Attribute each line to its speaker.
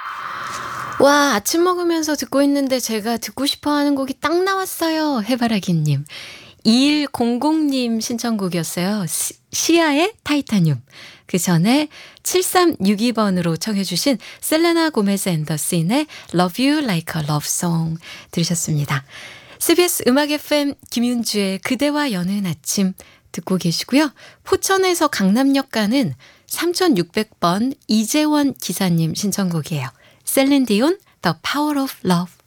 Speaker 1: 와, 아침 먹으면서 듣고 있는데 제가 듣고 싶어 하는 곡이 딱 나왔어요. 해바라기님. 2100님 신청곡이었어요. 시아의 타이타늄. 그 전에 7362번으로 청해주신 셀레나 고메즈 앤더슨의 Love You Like a Love Song 들으셨습니다. CBS 음악 FM 김윤주의 그대와 여는 아침 듣고 계시고요. 포천에서 강남역 가는 3600번 이재원 기사님 신청곡이에요. 셀린 디온 The Power of Love.